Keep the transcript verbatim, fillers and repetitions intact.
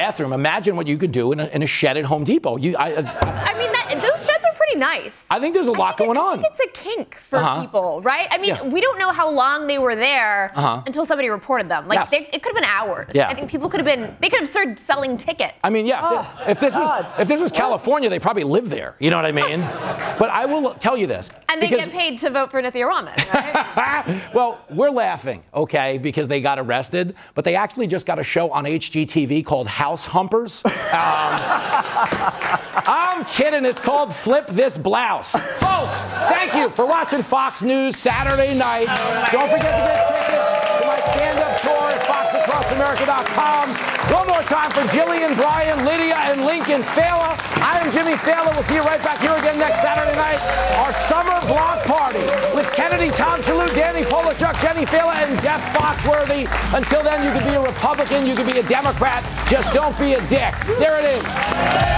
bathroom. Imagine what you could do in a, in a shed at Home Depot. You, I, I, I mean, that, those sheds are pretty nice. I think there's a lot I going it, on. I think it's a kink for uh-huh. people, right? I mean, yeah. we don't know how long they were there uh-huh. until somebody reported them. Like, yes. they, it could have been hours. Yeah. I think people could have been, they could have started selling tickets. I mean, yeah, oh, if, if this God. was if this was California, they probably live there. You know what I mean? But I will tell you this. And they because, get paid to vote for Nithya Raman, right? Well, we're laughing, okay, because they got arrested, but they actually just got a show on H G T V called House Humpers. Um, I'm kidding. It's called Flip This Blouse. Folks, thank you for watching Fox News Saturday night. Don't forget to get tickets to my stand-up tour at fox across america dot com. One more time for Jillian, Brian, Lydia, and Lincoln Fela. I am Jimmy Fallon. We'll see you right back here again next Saturday night. Our summer block party with Kennedy, Tom Shalhoub, Danny Polachuk, Jenny Fela, and Jeff Foxworthy. Until then, you can be a Republican, you can be a Democrat. Just don't be a dick. There it is.